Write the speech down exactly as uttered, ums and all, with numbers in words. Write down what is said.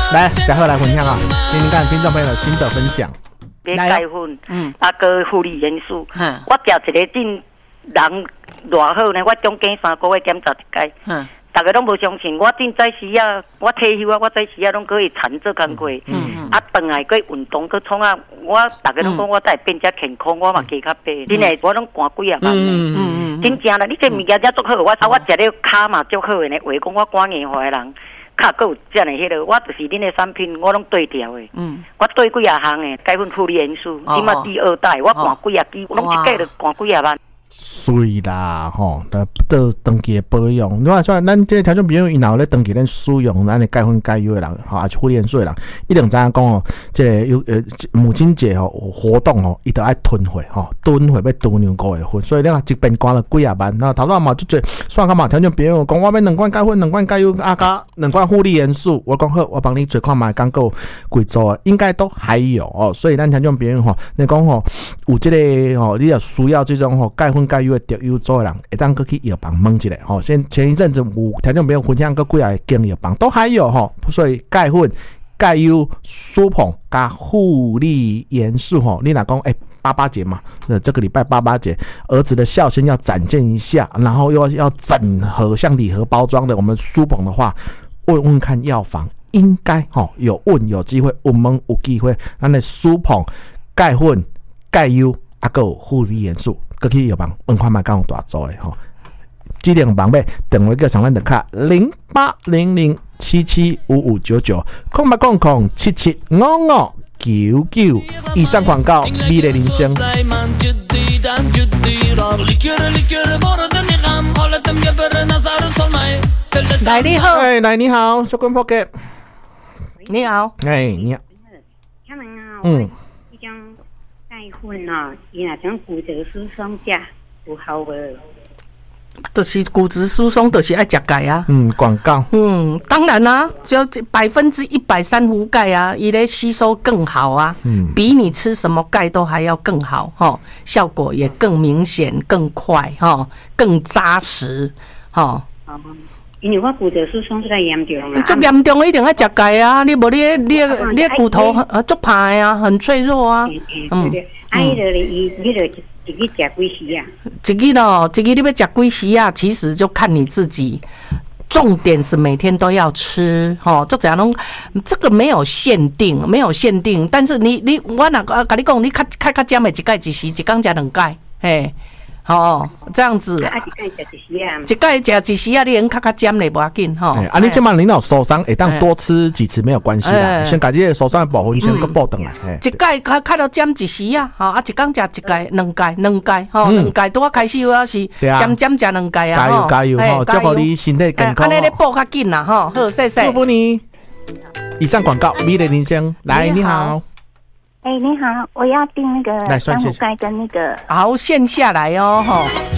来，嘉禾来分享啊，听听看听众朋友的心得分享。 别钙粉，嗯，啊个护理元素， 嗯， 我调一个诊人偌好呢，我中间三个月检查一届，嗯，大家拢无相信，我顶早时啊，我退休啊，我早时啊拢可以产做工课，嗯嗯，啊，转来去运动去创啊，我大家拢讲我再变遮健康，我嘛加较白，恁诶，我拢寒几啊万，嗯嗯嗯，真正啦，你这物件遮足好，我啊我食了骹嘛足好诶呢，话讲我肝硬化诶人。卡够有这样的迄个，我就是恁的产品，我拢对调的。嗯，我对几啊项的钙粉护理元素，即马第二代，我灌几啊支，拢一届就灌几啊万。 水啦，吼，得得长期的保养。你看，像咱这个条件，比如因若有咧长期咧使用咱的钙粉钙油的人，吼，啊，护理元素的人，一定知影讲哦，这个有呃母亲节吼活动吼，伊都爱囤货吼，囤货要囤两个月份，所以你看一边灌了几啊万，那头头嘛就做，算干嘛？条件比如讲，我要两罐钙粉，两罐钙油，啊加两罐护理元素，我讲好，我帮你做看嘛，刚够贵州应该都还有哦，所以咱条件比如吼，你讲吼有这个吼，你要需要这种吼钙粉。钙油的特优做的人，会当去药房问一下吼。先前一阵子有条件朋友分享个几啊间药房都还有吼，所以钙粉、钙油、舒捧加护理元素吼，你若讲哎八八节嘛，呃这个礼拜八八节，儿子的孝心要展现一下，然后又要整合像礼盒包装的我们舒捧的话，问问看药房应该吼有问有机会，我们有机会，咱的舒捧钙粉、钙油啊个护理元素。过去药房问看卖敢有大做诶吼，指定房买电话叫上咱的卡零八零零七七五五九九，空八空空七七五五九九。以上广告，美丽人生。 来你好， 哎，来你好，小滚破给。 你好， 哎，你好。 嗯。钙粉哦，伊若种骨质疏松食有效无？ 就是骨质疏松，就是爱食钙啊。 嗯，广告。 嗯，当然啦、啊，就百分之一百珊瑚钙啊，伊咧吸收更好啊。嗯，比你吃什么钙都还要更好哈，效果也更明显、更快哈，更扎实哈。 哦，因为我骨质疏松最严重啊。 最严重一定要食钙啊！你无你你你骨头呃足怕啊，很脆弱啊。 嗯，啊，伊就伊你就一日食几时啊？ 一日咯，一日你要食几时啊？其实就看你自己。重点是每天都要吃，吼，就这样拢，这个没有限定，没有限定。但是你你我哪个跟你讲，你较较较减的一盖一时，一缸食两盖，嘿。哦，这样子，啊，一盖食一时啊，一盖食一时啊，你能较较减嘞，无要紧吼。 啊，你即摆领导受伤，会当多吃几次没有关系啦。先把这个受伤的部分先个补回来。 一盖较较到减一时啊，吼啊，一缸食一盖、两盖、两盖，吼，两盖拄啊开始我是减减食两盖啊， 加油加油吼，祝福你身体健康。 安尼咧补较紧啦，吼，好，谢谢。 祝福你。以上广告，美丽人生，来，你好。 哎、欸，你好，我要订那个珊瑚钙跟那个好线下来哦，吼。